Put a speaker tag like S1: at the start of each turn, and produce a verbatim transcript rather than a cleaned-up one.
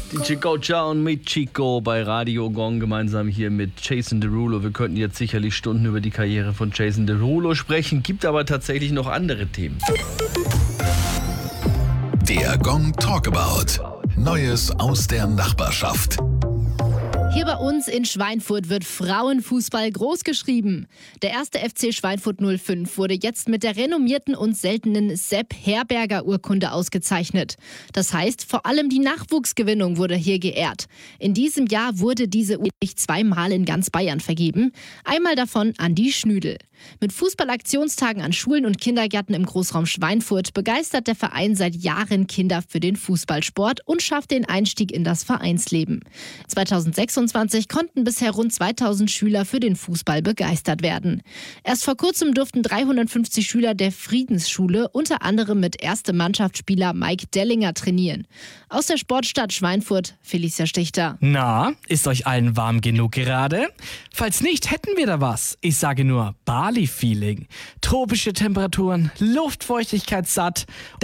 S1: D J Goucha und mit Chico bei Radio Gong gemeinsam hier mit Jason Derulo. Wir könnten jetzt sicherlich Stunden über die Karriere von Jason Derulo sprechen, gibt aber tatsächlich noch andere Themen.
S2: Der Gong Talkabout. Neues aus der Nachbarschaft.
S3: Hier bei uns in Schweinfurt wird Frauenfußball großgeschrieben. Der erste F C Schweinfurt null fünf wurde jetzt mit der renommierten und seltenen Sepp Herberger Urkunde ausgezeichnet. Das heißt, vor allem die Nachwuchsgewinnung wurde hier geehrt. In diesem Jahr wurde diese Urkunde zweimal in ganz Bayern vergeben. Einmal davon an die Schnüdel. Mit Fußballaktionstagen an Schulen und Kindergärten im Großraum Schweinfurt begeistert der Verein seit Jahren Kinder für den Fußballsport und schafft den Einstieg in das Vereinsleben. zweitausendsechsundzwanzig konnten bisher rund zweitausend Schüler für den Fußball begeistert werden. Erst vor kurzem durften dreihundertfünfzig Schüler der Friedensschule unter anderem mit erste Mannschaftsspieler Mike Dellinger trainieren. Aus der Sportstadt Schweinfurt, Felicia Stichter.
S4: Na, ist euch allen warm genug gerade? Falls nicht, hätten wir da was. Ich sage nur Bali-Feeling. Tropische Temperaturen, Luftfeuchtigkeit satt